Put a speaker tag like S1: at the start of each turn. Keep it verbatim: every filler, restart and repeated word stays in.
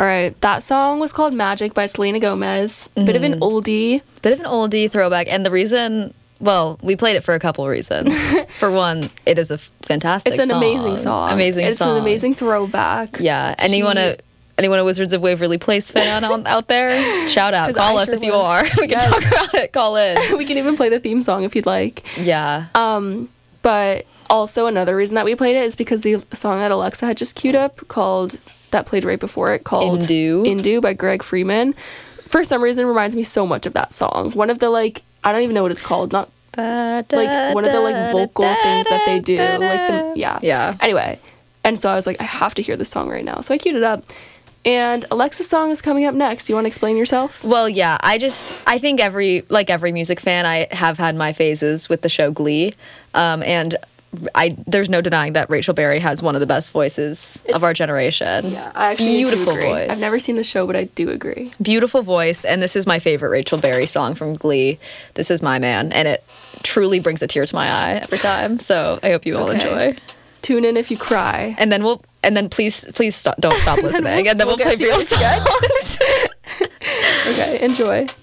S1: All right, that song was called Magic by Selena Gomez. Mm-hmm. Bit of an oldie.
S2: Bit of an oldie throwback. And the reason, well, we played it for a couple reasons. For one, it is a fantastic
S1: song. It's an
S2: song.
S1: amazing song.
S2: Amazing
S1: it's
S2: song.
S1: It's an amazing throwback.
S2: Yeah. Anyone, she... a, anyone a Wizards of Waverly Place fan on, out there? Shout out. Call I us sure if was. you are. We can yes. talk about it. Call in.
S1: We can even play the theme song if you'd like.
S2: Yeah.
S1: Um, But also another reason that we played it is because the song that Alexa had just queued up called... that played right before it called
S2: Indu.
S1: Indu by Greg Freeman. For some reason reminds me so much of that song. One of the like I don't even know what it's called. Not like one of the like vocal things that they do. Like the yeah.
S2: Yeah.
S1: Anyway. And so I was like, I have to hear this song right now. So I queued it up. And Alexa's song is coming up next. You want to explain yourself?
S2: Well, yeah. I just I think every like every music fan, I have had my phases with the show Glee. Um, and I there's no denying that Rachel Berry has one of the best voices it's, of our generation.
S1: Yeah, I actually
S2: beautiful
S1: do agree.
S2: voice.
S1: I've never seen the show, but I do agree.
S2: Beautiful voice, and this is my favorite Rachel Berry song from Glee. This is My Man, and it truly brings a tear to my eye every time. So I hope you all okay. enjoy.
S1: Tune in if you cry,
S2: and then we'll and then please please stop, don't stop listening, and then we'll, and then we'll, we'll play real songs.
S1: Okay, enjoy.